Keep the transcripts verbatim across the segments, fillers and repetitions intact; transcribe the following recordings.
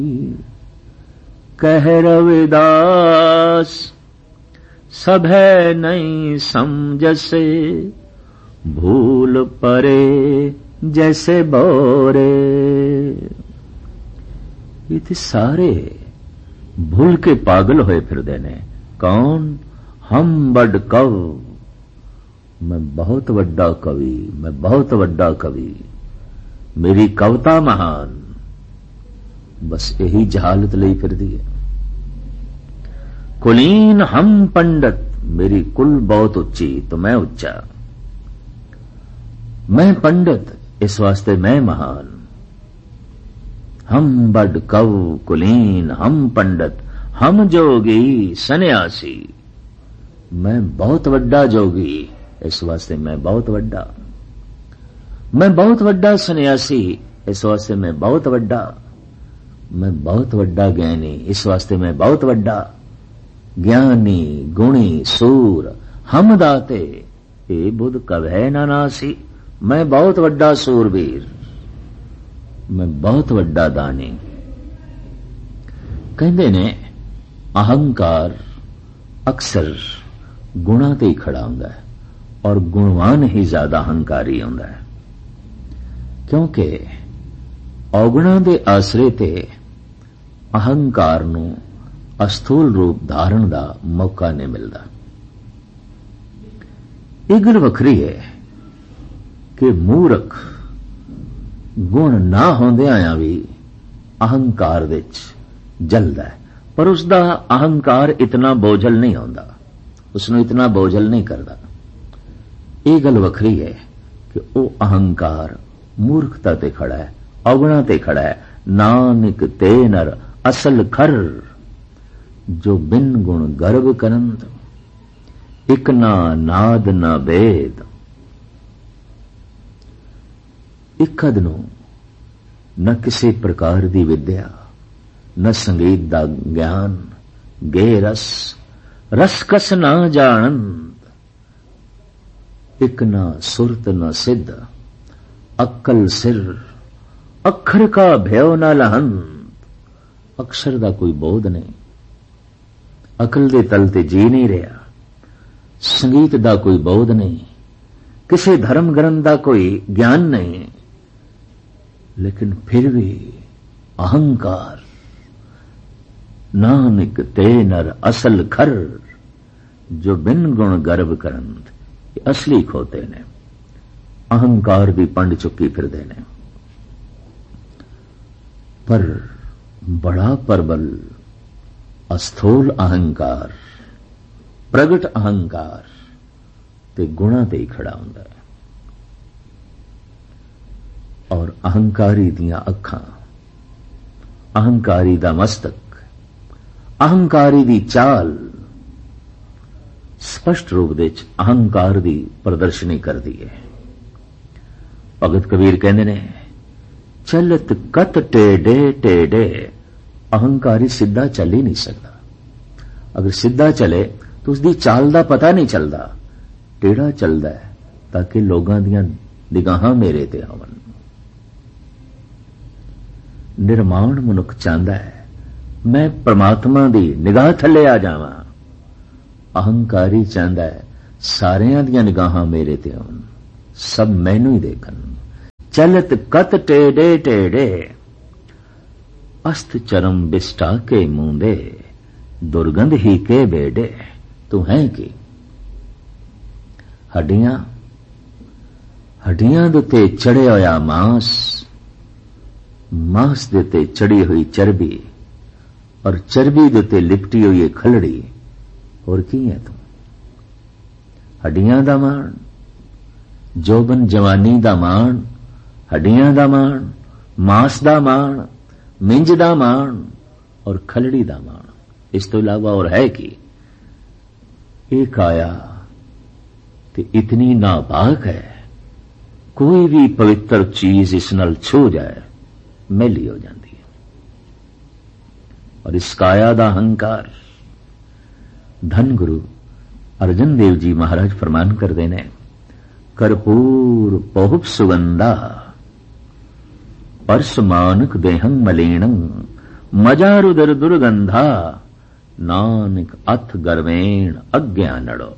कह रविदास सभै नहीं समझसे, भूल परे जैसे बोरे। ये थे सारे भूल के पागल होए फिरदे ने। कौन? हम बड़ कव, मैं बहुत वड्डा कवि, मैं बहुत वड्डा कवि, मेरी कविता महान। बस यही जहालत लई फिरदी है। कुलीन हम पंडित, मेरी कुल बहुत उच्ची तो मैं उच्चा। मैं पंडित इस वास्ते मैं महान। हम बड़ कव कुलीन हम पंडित, हम जोगी सन्यासी, मैं बहुत वड्डा जोगी इस वास्ते मैं बहुत वड्डा। मैं बहुत वड्डा सन्यासी इस वास्ते मैं बहुत वड्डा। मैं बहुत वड्डा ज्ञानी इस वास्ते मैं बहुत वड्डा। ज्ञानी गुणी सूर हम दाते, ए बुध कवै ना नासी, मैं बहुत वड्डा सूरवीर, मैं बहुत वड्डा दानी। कहंदे ने अहंकार अक्सर गुणा ते ही खड़ा हुंदा है और गुणवान ही ज्यादा अहंकारी हुंदा है, क्योंकि औगुणा दे आसरे ते अहंकार नूं अस्थूल रूप धारण दा मौका नहीं मिलता। ये गल वखरी है कि मूर्ख गुण ना होंदियां भी अहंकार विच जलदा है, पर उसका अहंकार इतना बोझल नहीं होंदा, उसनूं इतना बोझल नहीं करता। ये गल वखरी है कि वो अहंकार मूर्खता ते खड़ा है, अवगुणा ते खड़ा है। नानक ते नर असल खर, जो बिन गुण गर्व करंद, इक ना नाद ना भेद। इकद नूं न किसी प्रकार दी विद्या, न संगीत दा ज्ञान, गे रस रस कस ना जानंद, इक ना सुरत न सिद्ध, अक्कल सिर अखर का भयो न लहंद। अक्षर दा कोई बोध नहीं, अकल दे तल ते जी नहीं रहा, संगीत दा कोई बोध नहीं, किसी धर्म ग्रंथ दा कोई ज्ञान नहीं, लेकिन फिर भी अहंकार। नानक ते नर असल खर, जो बिन गुण गर्व करंद, ये असली खोते ने, अहंकार दी पंड चुकी फिरदे ने। पर बड़ा प्रबल अस्थूल अहंकार, प्रगट अहंकार ते गुणा ते ही खड़ा हुंदा है। और अहंकारी दियां अखां, अहंकारी दा मस्तक, अहंकारी दी चाल स्पष्ट रूप दे अहंकार दी प्रदर्शनी करदी है। भगत कबीर कहंदे ने, चलत कत टेढ़े टेढ़े, अहंकारी सीधा चल ही नहीं सकता। अगर सीधा चले तो उसकी चाल का पता नहीं चलता, टेढ़ा चलता है ताकि लोगों दियां निगाहां मेरे ते आवन। निर्माण मनुख चाहता है मैं परमात्मा दी निगाह थले आ जावां, अहंकारी चाहता है सारियां दियां निगाहां मेरे ते आवन, सब मैनू ही देखन। चलत कत टेढ़े टेढ़े, अस्त चरम बिस्टा के मूंदे, दुर्गंध ही के बेड़े। तू है कि हड्डियां हड्डियां दे ते चढ़े होया मांस, मांस दे ते चढ़ी हुई चर्बी, और चर्बी दे ते लिपटी हुई खलड़ी। और की है तू? हड्डियां दा मान, जोबन जवानी दा मान, हड्डियां दा मान, मांस दा मान, मिंज दा मान और खलड़ी दा मान। इस तो इलावा और है कि एक आया ते इतनी नापाक है, कोई भी पवित्र चीज इस नाल छू जाए मैली हो जाती है। और इस काया दा अहंकार, धन गुरु अर्जन देव जी महाराज फरमान करते ने, कर्पूर बहुप सुगंधा, परस मानक देहं मलीणं, ਮਜਾ ਰੁਦਰ ਦੁਰਗੰਧਾ, ਨਾਨਕ ਅਥ ਗਰਵੇਣ ਅਗਿਆਨੜੋ।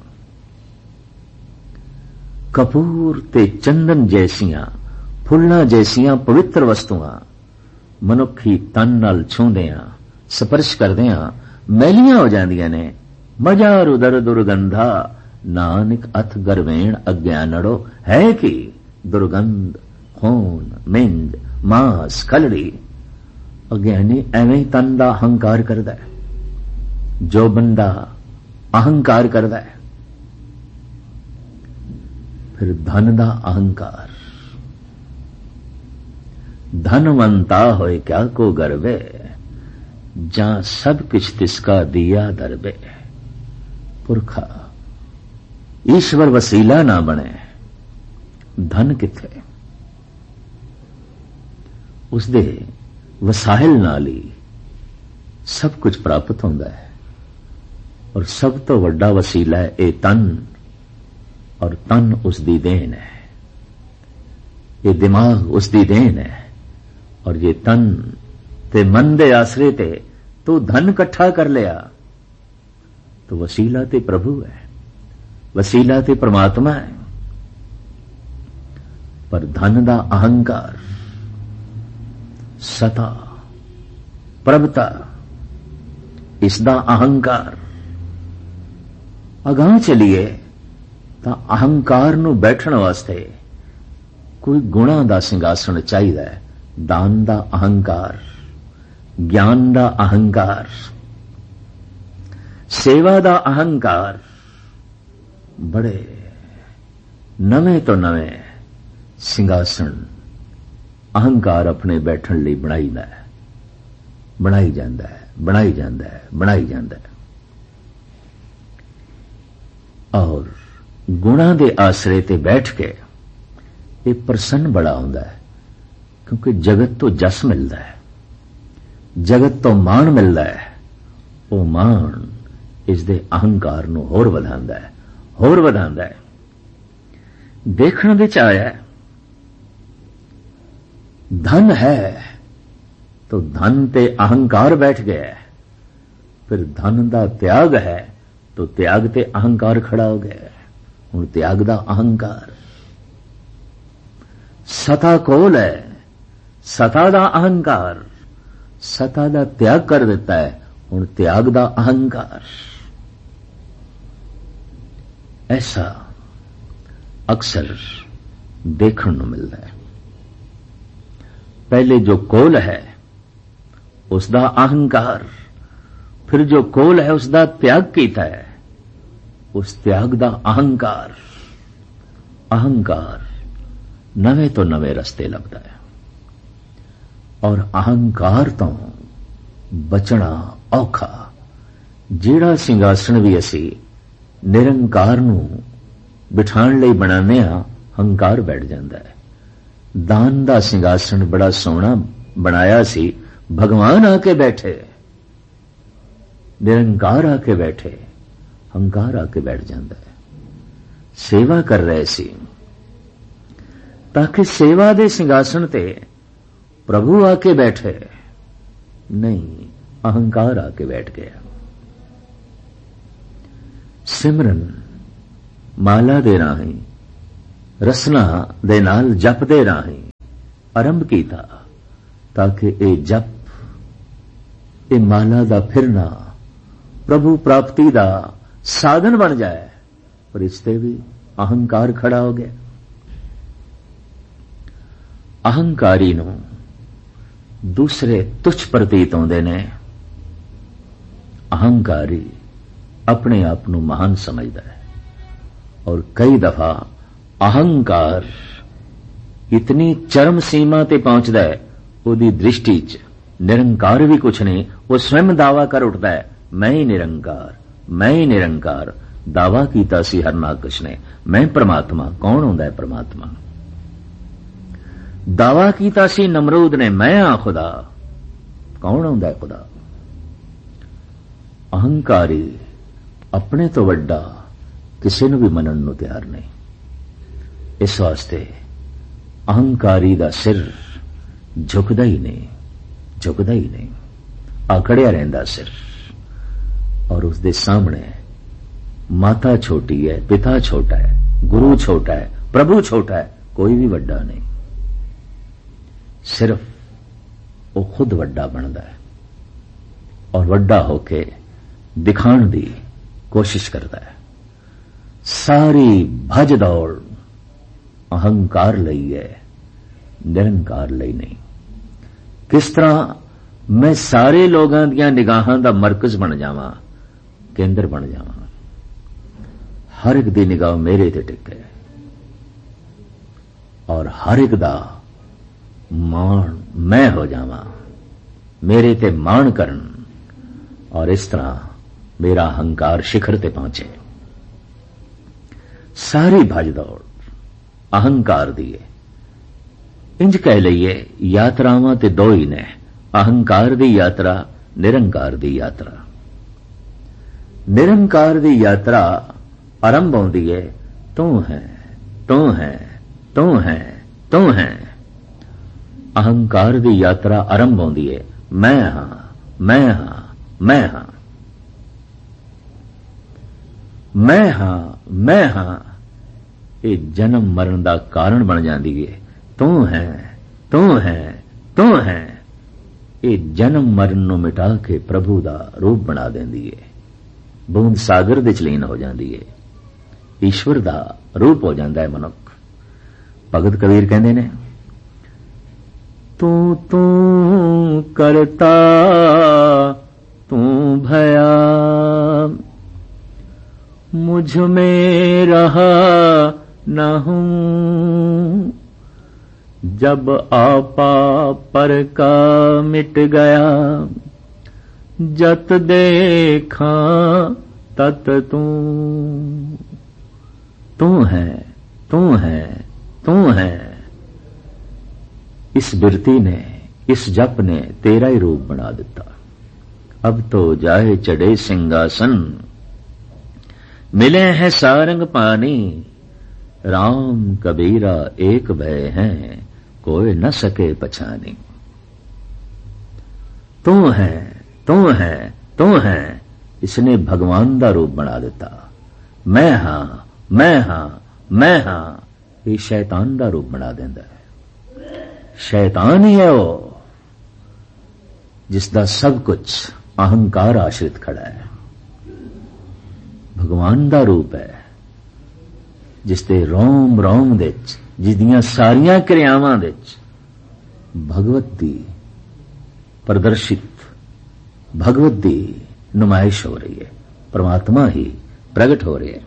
ਕਪੂਰ ਤੇ ਚੰਦਨ ਜੈਸੀਆਂ, ਫੁੱਲਾਂ ਜੈਸੀਆਂ ਪਵਿੱਤਰ ਵਸਤੂਆਂ ਮਨੁੱਖੀ ਤਨ ਨਾਲ ਛੂੰਦਿਆਂ, ਸਪਰਸ਼ ਕਰਦਿਆਂ ਮੈਲੀਆਂ ਹੋ ਜਾਂਦੀਆਂ ਨੇ। ਮਜਾ ਰੁਦਰ ਦੁਰਗੰਧਾ, ਨਾਨਕ ਅਥ ਗਰਵੇਣ ਅਗਿਆਨੜੋ। ਹੈ ਕਿ ਦੁਰਗੰਧ, ਖੂਨ, ਮਿੰਜ, ਮਾਸ, ਖਲੜੀ। ਅਗਿਆਨੀ ਐਵੇਂ ਹੀ ਤਨ ਦਾ ਅਹੰਕਾਰ ਕਰਦਾ ਹੈ। ਜੋ ਬੰਦਾ ਅਹੰਕਾਰ ਕਰਦਾ ਹੈ, ਫਿਰ ਧਨ ਦਾ ਅਹੰਕਾਰ। ਧਨਵੰਤਾ ਹੋਏ ਕਿਆ ਕੋ ਗਰਵੇ, ਜਾਂ ਸਭ ਕੁਛ ਤਿਸਕਾ ਦਿया ਦਰਬੇ। ਪੁਰਖਾ ਈਸ਼ਵਰ ਵਸੀਲਾ ਨਾ ਬਣੇ, ਧਨ ਕਿੱਥੇ? ਉਸਦੇ ਵਸਾਇਲ ਨਾਲ ਹੀ ਸਭ ਕੁਝ ਪ੍ਰਾਪਤ ਹੁੰਦਾ ਹੈ। ਔਰ ਸਭ ਤੋਂ ਵੱਡਾ ਵਸੀਲਾ ਹੈ ਇਹ ਤਨ, ਔਰ ਤਨ ਉਸ ਦੀ ਦੇਣ ਹੈ। ਇਹ ਦਿਮਾਗ ਉਸ ਦੀ ਦੇਣ ਹੈ। ਔਰ ਇਹ ਤਨ ਤੇ ਮਨ ਦੇ ਆਸਰੇ ਤੇ ਤੂੰ ਧਨ ਇਕੱਠਾ ਕਰ ਲਿਆ, तो वसीला ते प्रभु है, वसीला ते परमात्मा है। पर धन दा अहंकार, सता, प्रभुता, इसदा अहंकार अगां चलीए तां अहंकार नूं बैठण वास्ते कोई गुणा दा सिंघासन चाहिदा है। दान दा अहंकार, ज्ञान दा अहंकार, सेवा दा अहंकार, बड़े नवे तो नवे सिंघासन अहंकार अपने बैठण लई बनाईदा है, बनाई जांदा है, बनाई जांदा है, बनाई जांदा है। और गुणा दे आसरे ते बैठ के ये प्रसन्न बड़ा होंदा है, क्योंकि जगत तो जस मिलता है, जगत तो मान मिलता है। वो मान इस दे अहंकार नूं होर वधांदा है, होर वधांदा है। देखण विच आया धन है तो धन ते अहंकार बैठ गया है, फिर धन दा त्याग है तो त्याग ते अहंकार खड़ा हो गया है। हुण त्याग दा अहंकार, सता कोल है, सता दा अहंकार, सता दा त्याग कर दिता है, हुण त्याग दा अहंकार। ऐसा अक्सर देखण नूं मिलदा है। पहले जो कोल है उसदा अहंकार, फिर जो कोल है उसदा त्याग कीता है, उस त्याग दा अहंकार। अहंकार नवे तो नवे रस्ते लगता है, और अहंकार तो बचना औखा। जिहड़ा सिंघासन भी असी निरंकार नूं बिठाण लई बनाने आ, हंकार बैठ जांदा है। दान दा सिंघासन बड़ा सोहना बनाया सी, भगवान आके बैठे, निरंकार आके बैठे, हंकार आके बैठ जाता है। सेवा कर रहे सी ताकि सेवा दे सिंघासन ते प्रभु आके बैठे, नहीं, अहंकार आके बैठ गया। सिमरन माला दे राही, रसना दे नाल जप दे राही आरंभ कीता, ताकि ए जप, ए माला दा फिरना प्रभु प्राप्ति दा साधन बन जाए। पर इसते भी अहंकार खड़ा हो गया। अहंकारी नूं दूसरे तुच्छ प्रतीत होंदे ने। अहंकारी अपने आप नूं महान समझदा है, और कई दफा अहंकार इतनी चरम सीमा ते पहुंचदा है, उहदी दृष्टि च निरंकार भी कुछ नहीं। वो स्वयं दावा कर उठदा है, मैं ही निरंकार, मैं ही निरंकार। दावा कीता सी हरनाकश ने, मैं परमात्मा। कौन होंदा है परमात्मा? दावा कीता सी नमरूद ने, मैं हां खुदा। कौन होंदा है खुदा? अहंकारी अपने तो वड्डा किसी नूं भी मनण नूं तैयार नहीं। इस वास्ते अहंकारी दा सिर झुकदा ही नहीं, झुकदा ही नहीं। आकड़िया रहिंदा सिर, और उसके सामने माता छोटी है, पिता छोटा है, गुरु छोटा है, प्रभु छोटा है, कोई भी वड्डा नहीं। सिर्फ वो खुद वड्डा बनता है और वड्डा होके दिखाण दी कोशिश करता है। सारी भज दौड़ अहंकार लई है, निरंकार लई नहीं। किस तरह मैं सारे लोगों दियां निगाहां दा मरकज बन जावां, केंद्र बन जावां, हर एक दी निगाह मेरे ते टिके और हर एक दा मान मैं हो जावां, मेरे ते मान करन, और इस तरह मेरा अहंकार शिखर ते पहुंचे। सारी भज दौड़ अहंकार दी है। इंज कह लईए यात्रावां ते दो ही ने, अहंकार दी यात्रा, निरंकार दी यात्रा। निरंकार दी यात्रा आरंभ होंदी है तू है, तू है, तू है, तू है। अहंकार दी यात्रा आरंभ होंदी है मैं हां, मैं हां, मैं हां, मैं हां, मैं हां। ये जन्म मरण दा कारण बन जाती है। तू है, तू है, तू है। ये जन्म मरण नूं मिटा के प्रभु दा रूप बना देंदी है। बूंद सागर दे चलीन हो जाती है, ईश्वर दा रूप हो जाता है मनुख। भगत कबीर कहंदे ने तू तू करता तू भया, मुझ में रहा न हूं। जब आपा पर का मिट गया, जत देखा तत तू। तू है, तू है, तू है। इस बिरती ने, इस जप ने तेरा ही रूप बना दिता। अब तो जाए चढ़े सिंहासन, मिले हैं सारंग पानी। राम कबीरा एक भय हैं, कोई न सके पछानी। तू है, तू है, तू है। इसने भगवान दा रूप बना दिता। मैं हां, मैं हां, मैं हां। ये शैतान दा रूप बना देंदा है। शैतान ही है वो जिसदा सब कुछ अहंकार आश्रित खड़ा है। भगवान दा रूप है जिसते रोम रोम दे च, जिसदियां सारियां क्रियावां दे च भगवत दी प्रदर्शित, भगवत दी नुमाइश हो रही है। परमात्मा ही प्रकट हो रहे हैं।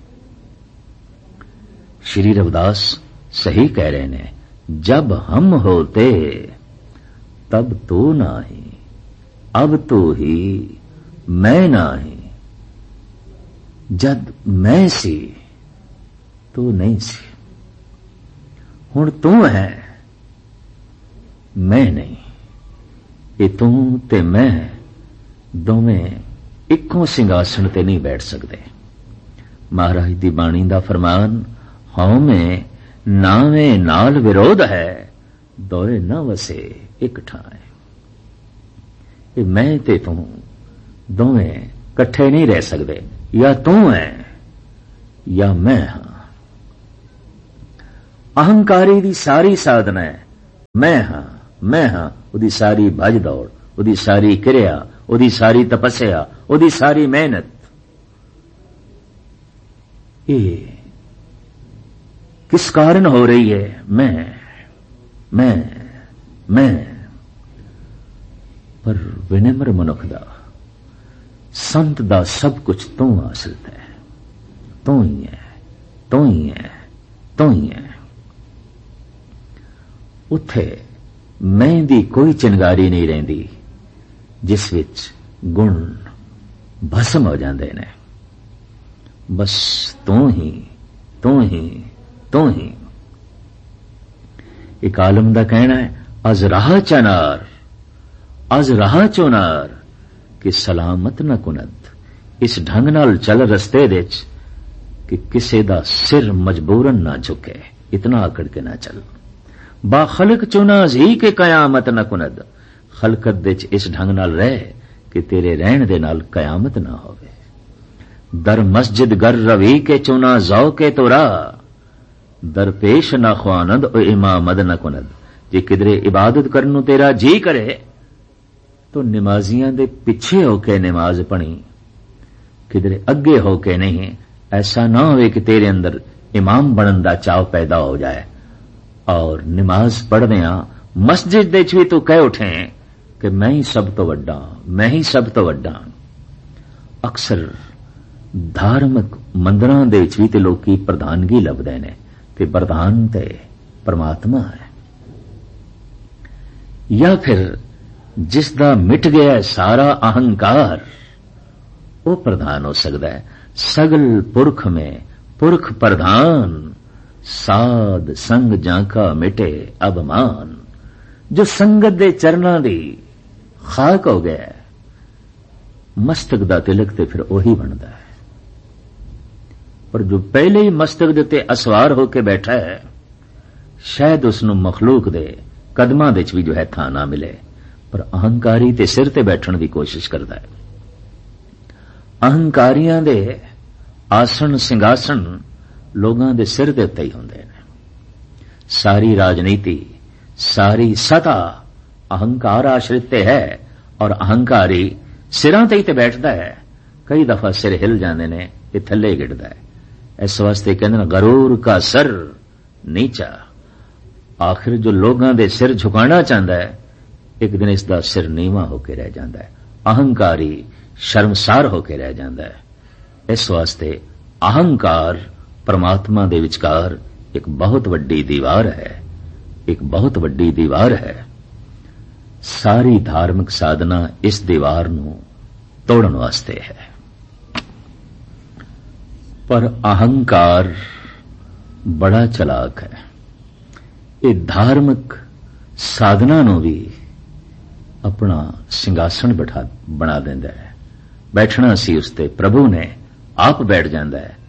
श्री रविदास सही कह रहे ने, जब हम होते तब तो नाही, अब तो ही मैं नाही। जद मैं सी तू नहीं सी, हुण तू है मैं नहीं। ये तू ते मैं दोवें इक्को सिंघासन ते नहीं बैठ सकते। महाराज दी बाणी दा फरमान, हौं में नावे नाल विरोध है, दोए न वसे एक ठाए। ये मैं ते तू दोवें कट्ठे नहीं रह सकते। या तू है या मैं हां। अहंकारी दी सारी साधना है मैं हां, मैं हां। उदी सारी भज दौड़, उदी सारी क्रिया, उदी सारी तपस्या, उदी सारी मेहनत, ये किस कारण हो रही है? मैं मैं मैं पर विनम्र मनुख दा, संत दा सब कुछ तू आश्रित है। तू ही है, तू ही है, तू ही है। उत्थे मैं दी कोई चिंगारी नहीं रहिंदी जिस विच गुण भस्म हो जाते ने। बस तू ही, तू ही, तू ही। एक आलम दा कहना है, अज राह चनार, अज राह चोनार कि सलामत न कुनद। इस ढंग नाल चल रस्ते दे च कि किसे दा सिर मजबूरन ना झुके, इतना आकड़ के ना चल। बाखलक चुना जी के कयामत न कुनद। खलकत दे च इस ढंग नाल रह कि तेरे रहण दे नाल कयामत ना होवे। दर मस्जिद गर रवी के चुना जौ के तोरा, दरपेश ना ख्वानद ओ इमामद न कुनद। जे किधरे इबादत करन नूं तेरा जी करे तो नमाजियां दे पिछे होके नमाज पढ़ी, किधरे अगे होके नहीं। ऐसा ना होवे कि तेरे अंदर इमाम बनन दा चाव पैदा हो जाए और नमाज पढ़दियां मस्जिद दे च भी तू कह उठे कि मैं ही सब तो वड्डा, मैं ही सब तो वड्डा। अक्सर धार्मिक मंदिरां दे च भी ते लोकी प्रधानगी लभदे ने ते प्रधान ते परमात्मा है। या फिर जिसदा मिट गया सारा अहंकार वो प्रधान हो सकता है। सगल पुरख में पुरख प्रधान, साध संग जाका मिटे अबमान। जो संगत दे चरणां दी खाक हो गया मस्तक दा तिलक ते फिर ओही बनदा है। पर जो पहले ही मस्तक दे ते असवार होके बैठा है शायद उसनूं मखलूक दे कदमां दे च भी जो है थां ना मिले, पर अहंकारी ते सिर ते बैठण दी कोशिश करदा है। अहंकारियां दे आसन सिंघासन लोगां दे सिर दे उत्ते ही हुंदे ने। सारी राजनीति, सारी सत्ता अहंकार आश्रित ते है और अहंकारी सिरां ते ही ते बैठदा है। कई दफा सिर हिल जांदे ने ते थल्ले गिरदा है। इस वास्ते कहंदे ने गरूर का सर नीचा। आखिर जो लोगां दे सिर झुकाना चाहता है एक दिन इसदा सिर नीवा होके रह जाता है। अहंकारी शर्मसार होके रह जाता है। इस वास्ते अहंकार परमात्मा दे विचकार एक बहुत वड्डी दीवार है, एक बहुत वड्डी दीवार है। सारी धार्मिक साधना इस दीवार नूं तोड़न वास्ते है। पर अहंकार बड़ा चलाक है। ये धार्मिक साधना नूं भी अपना सिंघासन बिठा बना देंदा है। बैठना सी उसते प्रभु ने आप बैठ जाता है